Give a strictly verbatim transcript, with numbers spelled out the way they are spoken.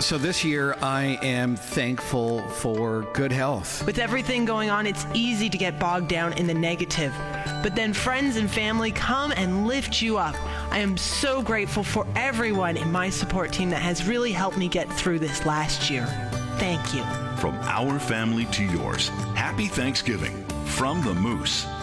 So this year, I am thankful for good health. With everything going on, it's easy to get bogged down in the negative. But then friends and family come and lift you up. I am so grateful for everyone in my support team that has really helped me get through this last year. Thank you. From our family to yours, happy Thanksgiving from the Moose.